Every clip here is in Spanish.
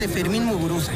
de Fermín Muguruza.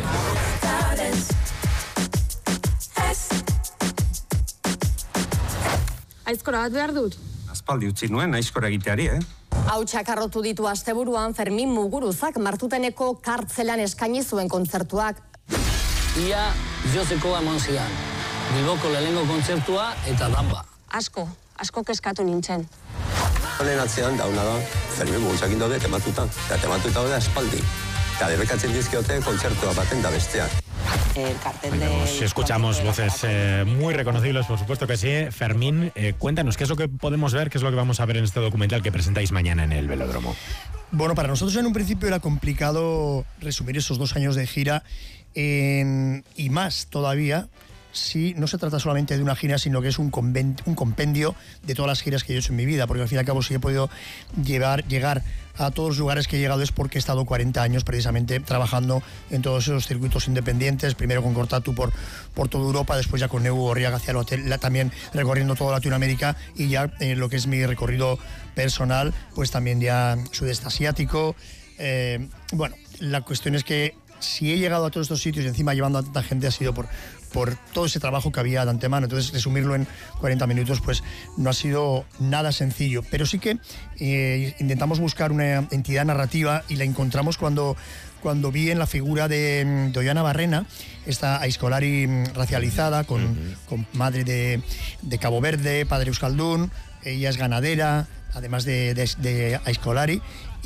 Aizkora bat behar dut? Aspaldi utzi nuen aizkora egiteari, Hautsak harrotu ditu asteburuan Fermín Muguruzak Martuteneko kartzelan eskaini zuen kontzertuak. Ia Joseko eman zian. Bilboko lehenengo kontzertua eta danba. Asko kezkatu nintzen. Honen atzean dauna da, Fermín Muguruzakin daude tematuta. Eta tematuta daude aspaldi. Eta debekatzen dizkiote kontzertua baten da besteak. El cartel de... Si escuchamos voces muy reconocibles, por supuesto que sí. Fermín, cuéntanos, ¿qué es lo que podemos ver? ¿Qué es lo que vamos a ver en este documental que presentáis mañana en el Velódromo? Bueno, para nosotros en un principio era complicado resumir esos 2 años de gira y más todavía si no se trata solamente de una gira, sino que es un compendio de todas las giras que yo he hecho en mi vida, porque al fin y al cabo si he podido llegar a todos los lugares que he llegado es porque he estado 40 años precisamente trabajando en todos esos circuitos independientes, primero con Cortatu por toda Europa, después ya con Neu Gorriaga hacia el hotel, también recorriendo toda Latinoamérica, y ya en lo que es mi recorrido personal, pues también ya sudeste asiático. Bueno, la cuestión es que si he llegado a todos estos sitios y encima llevando a tanta gente ha sido por todo ese trabajo que había de antemano. Entonces, resumirlo en 40 minutos pues no ha sido nada sencillo, pero sí que intentamos buscar una entidad narrativa y la encontramos cuando vi en la figura de Ollana Barrena, esta aizkolari racializada, con madre de Cabo Verde, padre euskaldún, ella es ganadera, además de aizkolari.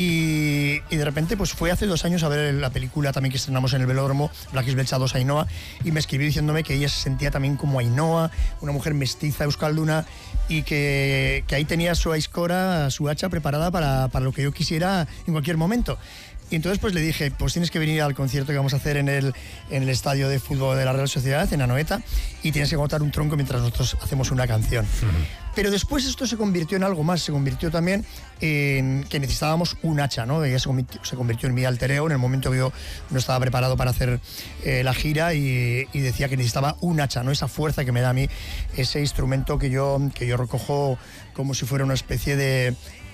Y de repente pues fue hace 2 años a ver la película también que estrenamos en el Velódromo, Blackis Belcha 2 Ainhoa, y me escribió diciéndome que ella se sentía también como Ainhoa, una mujer mestiza euskalduna, y que ahí tenía su aizkora, su hacha preparada para lo que yo quisiera en cualquier momento. Y entonces pues le dije, pues tienes que venir al concierto que vamos a hacer en el estadio de fútbol de la Real Sociedad, en Anoeta, y tienes que cortar un tronco mientras nosotros hacemos una canción. Pero después esto se convirtió en algo más, se convirtió también en que necesitábamos un hacha, ¿no? Ella se convirtió en mi alter ego en el momento que yo no estaba preparado para hacer la gira y decía que necesitaba un hacha, ¿no? Esa fuerza que me da a mí, ese instrumento que yo recojo como si fuera una especie de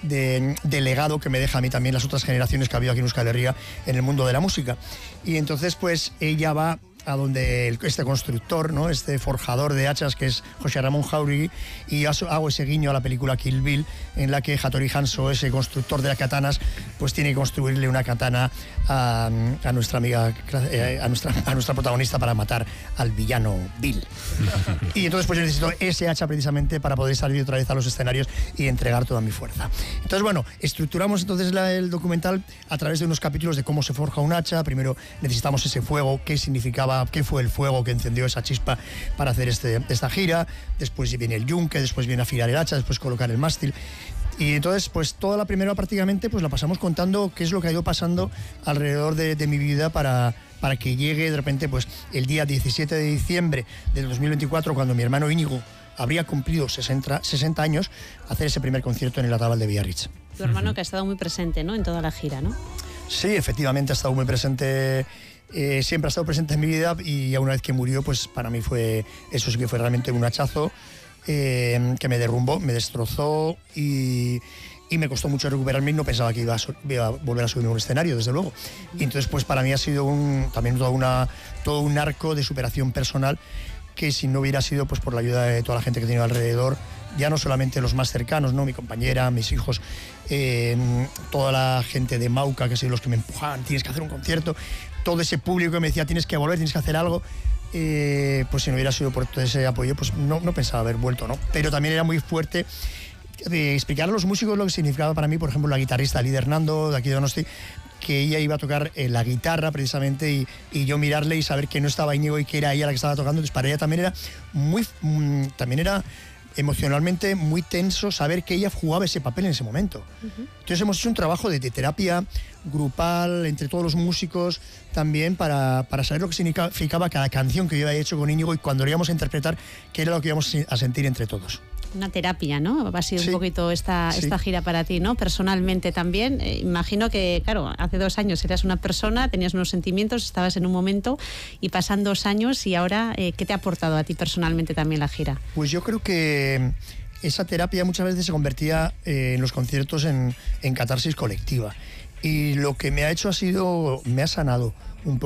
legado que me deja a mí también las otras generaciones que ha habido aquí en Euskal Herria en el mundo de la música. Y entonces pues ella va a donde este constructor, ¿no? Este forjador de hachas que es José Ramón Jauregui, y hago ese guiño a la película Kill Bill, en la que Hattori Hanzo, ese constructor de las katanas, pues tiene que construirle una katana a nuestra amiga, a nuestra protagonista, para matar al villano Bill. Y entonces pues yo necesito ese hacha precisamente para poder salir otra vez a los escenarios y entregar toda mi fuerza. Entonces bueno, estructuramos entonces el documental a través de unos capítulos de cómo se forja un hacha. Primero necesitamos ese fuego, qué significaba, qué fue el fuego que encendió esa chispa para hacer esta gira. Después viene el yunque, después viene afilar el hacha, después colocar el mástil. Y entonces pues toda la primera prácticamente pues la pasamos contando qué es lo que ha ido pasando alrededor de mi vida para que llegue de repente pues el día 17 de diciembre del 2024, cuando mi hermano Íñigo habría cumplido 60 años, hacer ese primer concierto en el Atabal de Biarritz. Tu hermano que ha estado muy presente, ¿no?, en toda la gira, ¿no? Sí, efectivamente ha estado muy presente. Siempre ha estado presente en mi vida, y una vez que murió, pues para mí eso sí que fue realmente un hachazo que me derrumbó, me destrozó y me costó mucho recuperarme, y no pensaba que iba a volver a subir a un escenario, desde luego. Y entonces pues para mí ha sido también todo un arco de superación personal, que si no hubiera sido pues por la ayuda de toda la gente que he tenido alrededor, ya no solamente los más cercanos, ¿no?, mi compañera, mis hijos, toda la gente de Mauca, que son los que me empujaban, tienes que hacer un concierto, todo ese público que me decía tienes que volver, tienes que hacer algo, pues si no hubiera sido por todo ese apoyo, pues no pensaba haber vuelto, ¿no? Pero también era muy fuerte explicar a los músicos lo que significaba para mí, por ejemplo, la guitarrista Lidia Hernando, de aquí de Donosti, que ella iba a tocar la guitarra precisamente, y yo mirarle y saber que no estaba Íñigo y que era ella la que estaba tocando. Entonces para ella también era emocionalmente muy tenso saber que ella jugaba ese papel en ese momento. Entonces hemos hecho un trabajo de terapia grupal entre todos los músicos también para saber lo que significaba cada canción que yo había hecho con Íñigo, y cuando lo íbamos a interpretar, qué era lo que íbamos a sentir entre todos. Una terapia, ¿no? Ha sido sí, un poquito esta gira para ti, ¿no? Personalmente también. Imagino que, claro, hace 2 años eras una persona, tenías unos sentimientos, estabas en un momento, y pasan 2 años, y ahora, ¿qué te ha aportado a ti personalmente también la gira? Pues yo creo que esa terapia muchas veces se convertía en los conciertos en catarsis colectiva. Y lo que me ha hecho me ha sanado